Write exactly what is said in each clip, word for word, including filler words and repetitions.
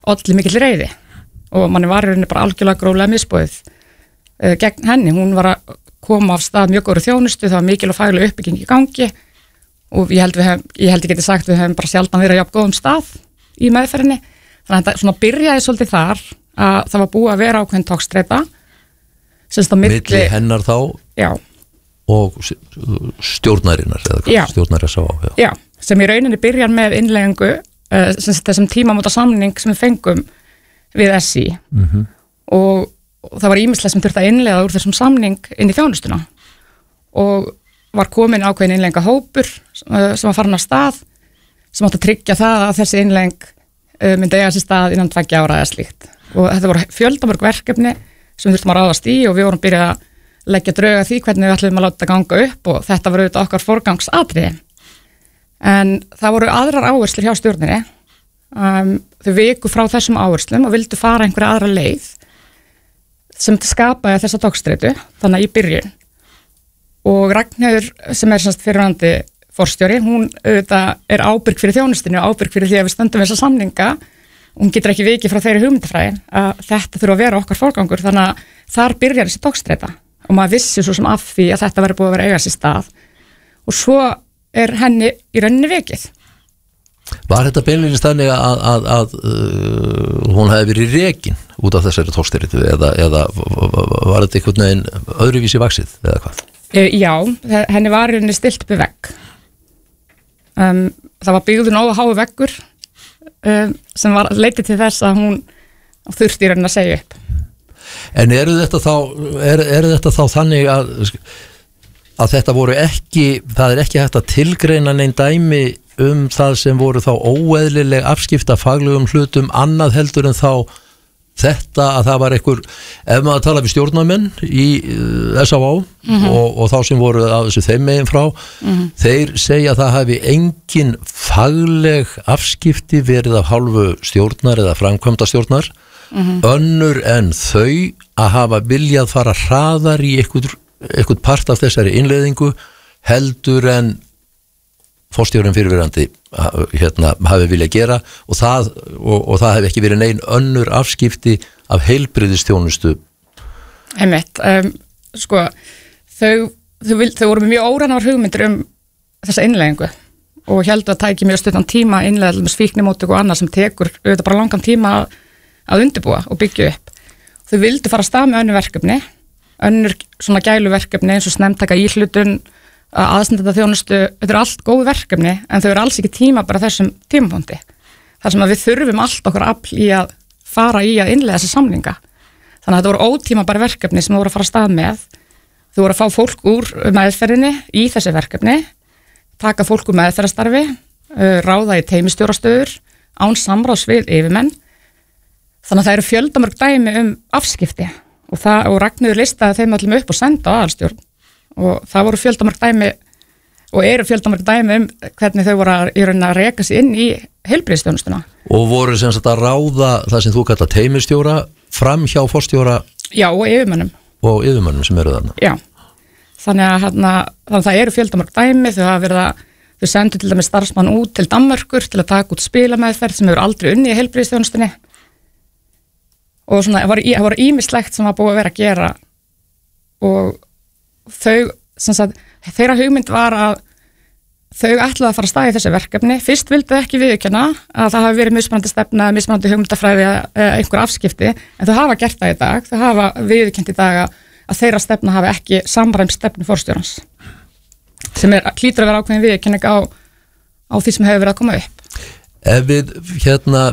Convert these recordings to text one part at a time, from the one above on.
olli mikill reiði og manni var í rauninni bara algjörlega gróflega misboðið uh, gegn henni, hún var að koma af stað mjög góðri þjónustu, það var mikil og fagleg uppbygging í gangi og ég held, við hef, ég held ég geti sagt við hefum bara sjaldan verið á jafn góðum stað í meðferðinni, þannig að þetta svona byrjaði svolítið þar að það var búið að vera ákveðin togstreita milli hennar þá já. og stjórnarinnar eða stjórnari að sá á já. já, sem í rauninni byrjar með innleggingu uh, þessum tímamóta samning sem við fengum við S I mm-hmm. og, og það var ýmislegt sem þurfti að innlega úr þessum samning inn í þjónustuna og var komin ákveðin innlegginga hópur uh, sem var farin af stað sem átti að tryggja það að þessi innlegging uh, myndi eiga sér stað innan tveggja ára eða slíkt og þetta voru fjöldamörg verkefni sem við þurftum að ráðast í og við vorum byrjað að leggja drauga því hvernig við ætlum að láta þetta ganga upp og þetta var auðvitað okkar forgangsatriði. En það voru aðrar áherslur hjá stjórninni, um, þau viku frá þessum áherslum og vildu fara einhverja aðra leið sem skapaði þessa togstreitu, þannig í byrjun. Og Ragnheiður sem er semst fyrrverandi forstjóri, hún auðvitað er ábyrg fyrir þjónustinu og ábyrg fyrir því að við stöndum þessa samninga. Hún getur ekki vikið frá þeirri hugmyndafræði að þetta þurfa að vera okkar forgangur, þannig að þar byrjar þessi togstreita og maður vissi svo sem af því að þetta verður búið að vera eiga sér stað og svo er henni í rauninni vikið. Var þetta beinlínis þannig að, að, að uh, hún hefði verið rekin út af þessari togstreitu eða, eða var þetta einhvern veginn öðruvísi vaxið eða hvað? E, já, henni var í rauninni stilt upp við vegg. Um, það var byggður nógu háu veggur um, sem var leitið til þess að hún þurfti í rauninni að segja upp. En eru þetta þá, er, er þetta þá þannig að, að þetta voru ekki, það er ekki hægt að tilgreina neinn dæmi um það sem voru þá óeðlileg afskipta faglegum hlutum annað heldur en þá þetta að það var einhver, ef maður tala við stjórnarmenn í S A V mm-hmm. og, og þá sem voru að þessu þeim megin frá, mm-hmm. þeir segja að það hafi engin fagleg afskipti verið af hálfu stjórnar eða framkvæmda stjórnar Mm-hmm. önnur en þau að hafa viljað fara hraðar í eitthvað, eitthvað part af þessari innleiðingu heldur en forstjórinn fyrirverandi hérna, hafi viljað gera og það, og, og það hef ekki verið nein önnur afskipti af heilbrigðisþjónustu. Einmitt, um, sko þau, þau, vil, þau voru með mjög órænar hugmyndir um þessa innleiðingu og heldur að tæki mjög stuttan tíma innleiðal með svíknimóttöku og annað sem tekur auðvitað bara langan tíma að að undirbúa og byggja upp. Þau vildu fara að stað með önnur verkefni, önnur svona gæluverkefni eins og snemntaka íhlutun, aðstandenda þjónustu, þetta eru allt góð verkefni en þau eru alls ekki tíma bara þessum tímapunkti. Þar sem að við þurfum allt okkar afl í að fara í að innleiða þessa samninga. Þannig að þetta voru ótíma bara verkefni sem þau voru að fara að stað með. Þau voru að fá fólk úr meðferðinni í þessi verkefni, taka fólk úr meðferðarstarfi, ráða í teymistjórastöður, án samráðs við yfirmenn. Þannig að það eru fjöldamörg dæmi um afskipti og, það, og Ragnheiður listaði þeim öllum upp og senda á aðalstjórn og það voru fjöldamörg dæmi og eru fjöldamörg dæmi um hvernig þau voru að, í rauninni að reka sig inn í heilbrigðisþjónustuna. Og voru sem sagt að ráða það sem þú kallar teymistjóra fram hjá forstjóra? Já, og yfirmönnum. Og yfirmönnum sem eru þarna? Já, þannig að, hana, þannig að það eru fjöldamörg dæmi, þau hafa verið að þau sendu til dæmis starfsmann út til Danmörkur til að taka út spilameðferð sem hefur aldrei unni í heilbrigðisþjónustunni. Og svona, það var, var ýmislegt sem var búið að vera að gera og þau, sem sagt, þeirra hugmynd var að þau ætlaði að fara að staða í þessi verkefni. Fyrst vildu ekki viðurkenna að það hafi verið mismunandi stefna, mismunandi hugmyndafræði eða einhver afskipti, en þau hafa gert það í dag, þau hafa viðurkennt í dag að þeirra stefna hafi ekki samræmst stefnu forstjórans, sem er hlýtur að vera ákveðin viðurkenning á, á því sem hefur verið að koma upp. Ef við, hérna,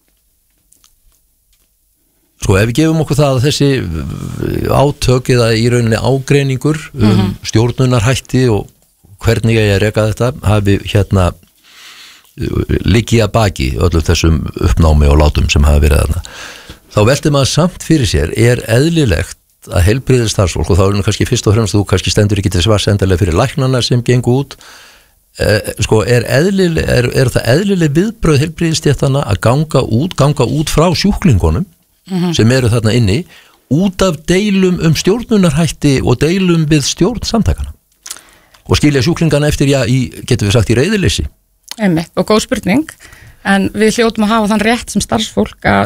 sko ef við gefum okkur það að þessi átök eða í rauninni ágreiningur um mm-hmm. stjórnunarhætti og hvernig ég er reka þetta hafi hérna liggi að baki öllum þessum uppnámi og látum sem hafa verið þarna, þá veltir maður samt fyrir sér, er eðlilegt að heilbrigðisstarfsfólk, og þá er kannski fyrst og fremst þú kannski stendur ekki til svars endilega fyrir læknana sem gengur út, eh, sko er, eðlileg, er, er það eðlileg viðbröð heilbrigðisstéttanna að ganga út, ganga út frá sjúklingunum Mm-hmm. sem eru þarna inni út af deilum um stjórnunarhætti og deilum við stjórn samtakana og skilja sjúklingana eftir, já, í, getum við sagt, í reiðileysi. Einmitt, og góð spurning. en við hljótum að hafa þann rétt sem starfsfólk að